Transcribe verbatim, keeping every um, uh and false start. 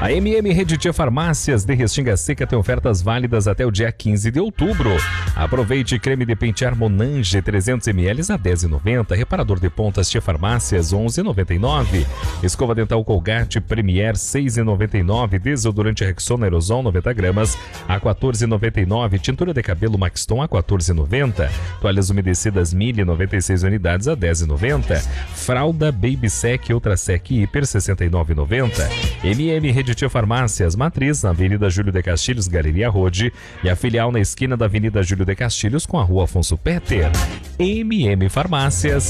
A M M Rede Tia Farmácias de Restinga Seca tem ofertas válidas até o dia quinze de outubro. Aproveite creme de pentear Monange trezentos mililitros a dez reais e noventa centavos. Reparador de pontas Tia Farmácias onze reais e noventa e nove centavos. Escova dental Colgate Premier seis reais e noventa e nove centavos. Desodorante Rexona Aerosol noventa gramas a quatorze reais e noventa e nove centavos. Tintura de cabelo Maxton a quatorze reais e noventa centavos. Toalhas umedecidas Mille noventa e seis unidades a dez reais e noventa centavos. Fralda Baby Sec Ultra Sec Hiper sessenta e nove reais e noventa centavos. M M Rede Tia Farmácias, matriz na Avenida Júlio de Castilhos, Galeria Rode, e a filial na esquina da Avenida Júlio de Castilhos com a Rua Afonso Petter. M M Farmácias.